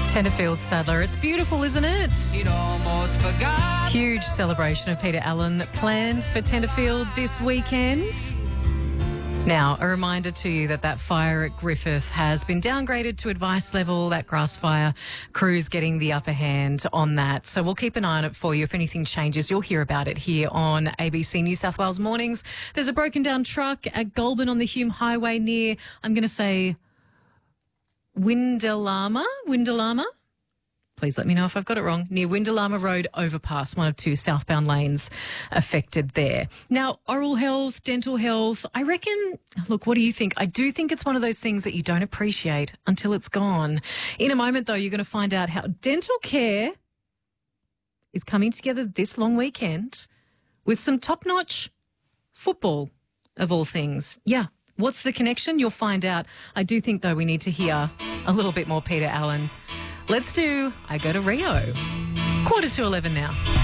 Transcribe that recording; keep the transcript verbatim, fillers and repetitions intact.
Tenterfield Saddler. It's beautiful, isn't it? He'd almost forgot. Huge celebration of Peter Allen planned for Tenterfield this weekend. Now, a reminder to you that that fire at Griffith has been downgraded to advice level. That grass fire crew's getting the upper hand on that. So we'll keep an eye on it for you. If anything changes, you'll hear about it here on A B C New South Wales Mornings. There's a broken down truck at Goulburn on the Hume Highway near, I'm going to say, Windalama? Windalama? Please let me know if I've got it wrong. Near Windalama Road overpass, one of two southbound lanes affected there. Now, oral health, dental health, I reckon, look, what do you think? I do think it's one of those things that you don't appreciate until it's gone. In a moment, though, you're going to find out how dental care is coming together this long weekend with some top-notch football, of all things. Yeah. What's the connection? You'll find out. I do think, though, we need to hear a little bit more Peter Allen. Let's do I Go to Rio. Quarter to eleven now.